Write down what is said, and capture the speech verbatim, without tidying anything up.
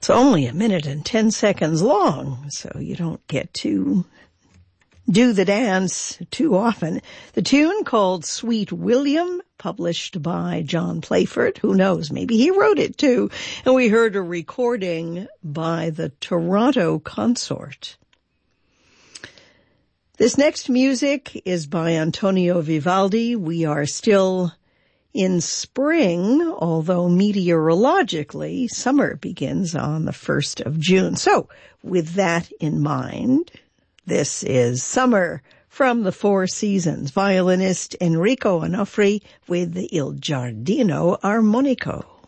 It's only a minute and ten seconds long, so you don't get to do the dance too often. The tune called Sweet William, published by John Playford. Who knows, maybe he wrote it too. And we heard a recording by the Toronto Consort. This next music is by Antonio Vivaldi. We are still in spring, although meteorologically, summer begins on the first of June. So, with that in mind, this is Summer from the Four Seasons. Violinist Enrico Onofri with the Il Giardino Armonico.